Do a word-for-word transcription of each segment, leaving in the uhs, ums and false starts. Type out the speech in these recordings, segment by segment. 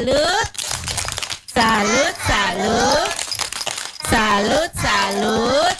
salut, salut, salut, salut, salut,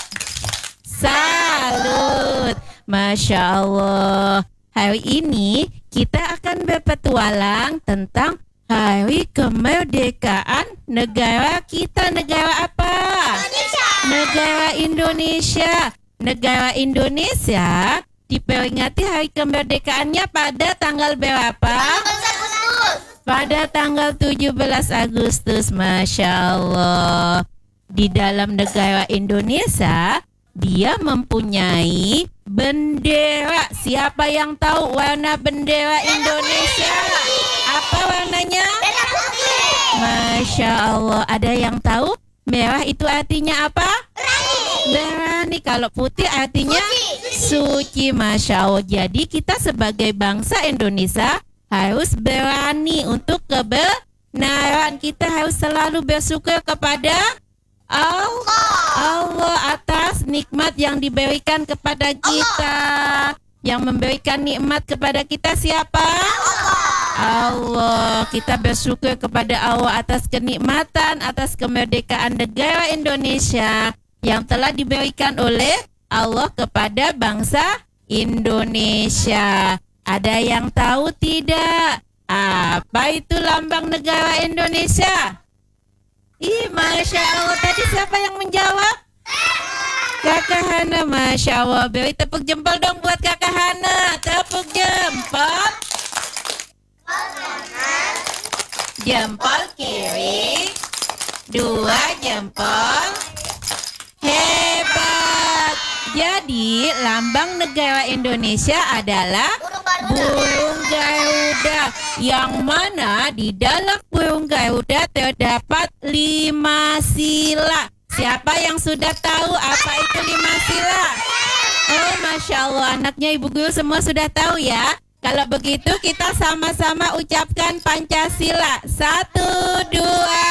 salut. Masya Allah. Hari ini kita akan berpetualang tentang hari kemerdekaan negara kita. Negara apa? Indonesia. Negara Indonesia. Negara Indonesia diperingati hari kemerdekaannya pada tanggal berapa? Pada tanggal tujuh belas Agustus. Masya Allah. Di dalam negara Indonesia, dia mempunyai bendera. Siapa yang tahu warna bendera Indonesia? Apa warnanya? Merah putih. Masya Allah. Ada yang tahu? Merah itu artinya apa? Berani. Berani. Kalau putih artinya Suci. suci. Masya Allah. Jadi kita sebagai bangsa Indonesia harus berani untuk kebenaran. Kita harus selalu bersyukur kepada Allah, Allah atas nikmat yang diberikan kepada kita. Yang memberikan nikmat kepada kita siapa? Allah. Kita bersyukur kepada Allah atas kenikmatan, atas kemerdekaan negara Indonesia yang telah diberikan oleh Allah kepada bangsa Indonesia. Ada yang tahu tidak? Apa itu lambang negara Indonesia? Ih, Masya Allah. Tadi siapa yang menjawab? Kakak Hana. Masya Allah. Beri tepuk jempol dong buat Kakak Hana. Tepuk jempol. Jempol kiri. Dua jempol. Hebat. Jadi lambang negara Indonesia adalah burung Garuda, yang mana di dalam burung Garuda terdapat lima sila. Siapa yang sudah tahu apa itu lima sila? Oh, Masya Allah, anaknya Ibu Guru semua sudah tahu ya. Kalau begitu kita sama-sama ucapkan Pancasila. Satu, dua,